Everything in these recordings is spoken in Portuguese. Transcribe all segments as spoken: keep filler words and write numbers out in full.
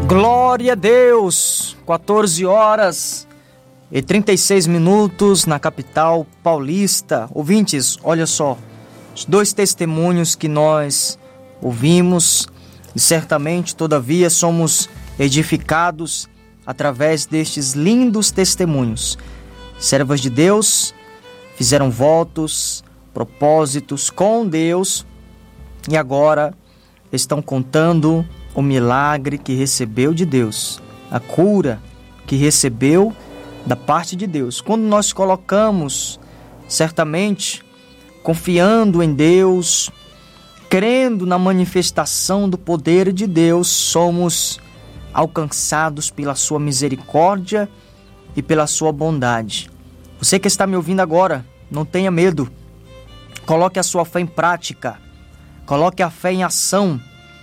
Glória a Deus! quatorze horas e trinta e seis minutos na capital paulista. Ouvintes, olha só, os dois testemunhos que nós ouvimos e certamente, todavia, somos edificados através destes lindos testemunhos. Servas de Deus fizeram votos, propósitos com Deus e agora estão contando o milagre que recebeu de Deus, a cura que recebeu da parte de Deus. Quando nós colocamos, certamente, confiando em Deus, crendo na manifestação do poder de Deus, somos alcançados pela sua misericórdia e pela sua bondade. Você que está me ouvindo agora, não tenha medo. Coloque a sua fé em prática. Coloque a fé em ação.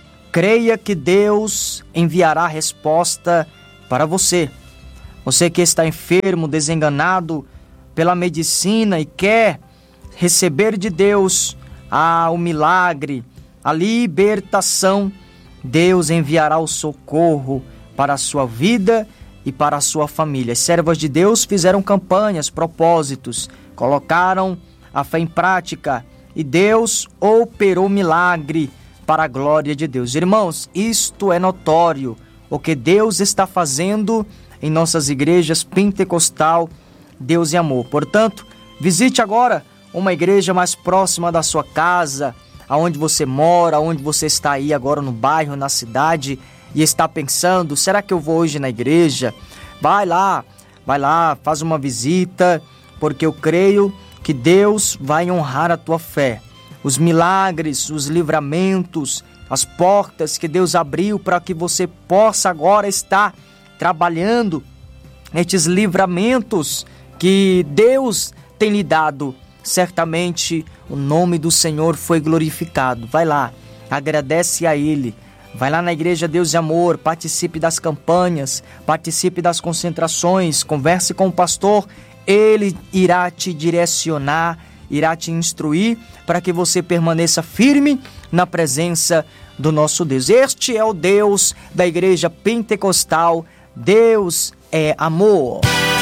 Creia que Deus enviará a resposta para você. Você que está enfermo, desenganado pela medicina e quer receber de Deus ah, o milagre, a libertação, Deus enviará o socorro para a sua vida e para a sua família. As servas de Deus fizeram campanhas, propósitos, colocaram a fé em prática e Deus operou milagre para a glória de Deus. Irmãos, isto é notório, o que Deus está fazendo em nossas igrejas pentecostal, Deus e Amor. Portanto, visite agora uma igreja mais próxima da sua casa, aonde você mora, aonde você está aí agora no bairro, na cidade, e está pensando, será que eu vou hoje na igreja? Vai lá, vai lá, faz uma visita, porque eu creio que Deus vai honrar a tua fé. Os milagres, os livramentos, as portas que Deus abriu para que você possa agora estar trabalhando estes livramentos que Deus tem lhe dado. Certamente o nome do Senhor foi glorificado. Vai lá, agradece a Ele. Vai lá na Igreja Deus e Amor, participe das campanhas, participe das concentrações, converse com o pastor. Ele irá te direcionar, irá te instruir para que você permaneça firme na presença do nosso Deus. Este é o Deus da Igreja Pentecostal. Deus é amor.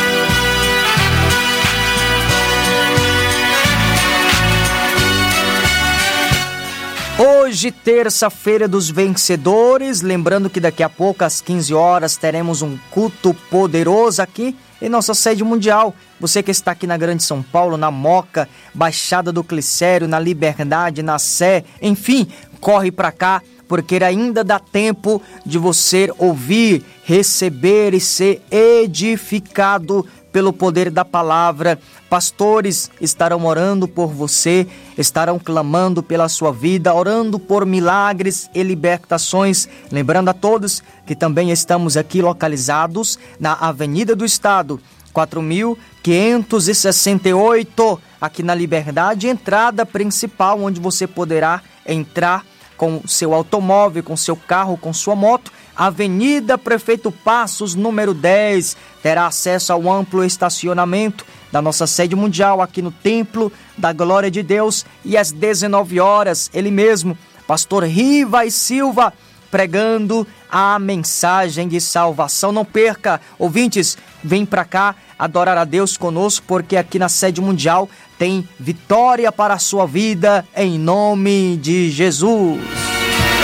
Hoje, terça-feira dos vencedores, lembrando que daqui a pouco às quinze horas teremos um culto poderoso aqui em nossa sede mundial. Você que está aqui na Grande São Paulo, na Moca, Baixada do Glicério, na Liberdade, na Sé, enfim, corre para cá, porque ainda dá tempo de você ouvir, receber e ser edificado pelo poder da palavra. Pastores estarão orando por você, estarão clamando pela sua vida, orando por milagres e libertações. Lembrando a todos que também estamos aqui localizados na Avenida do Estado, quatro mil quinhentos e sessenta e oito, aqui na Liberdade, entrada principal, onde você poderá entrar com seu automóvel, com seu carro, com sua moto. Avenida Prefeito Passos, número dez, terá acesso ao amplo estacionamento da nossa sede mundial aqui no Templo da Glória de Deus. E às dezenove horas, ele mesmo, pastor Rivas Silva, pregando a mensagem de salvação. Não perca, ouvintes, vem para cá adorar a Deus conosco, porque aqui na sede mundial tem vitória para a sua vida, em nome de Jesus.